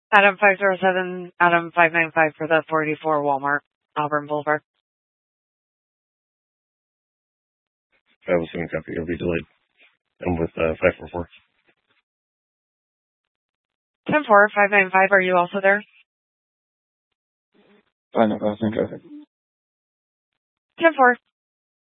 Adam 507, Adam 595 for the 44 Walmart, Auburn Boulevard. 507 copy. It'll be delayed. I'm with 544. 10-4, 595, are you also there? 595, 10-4.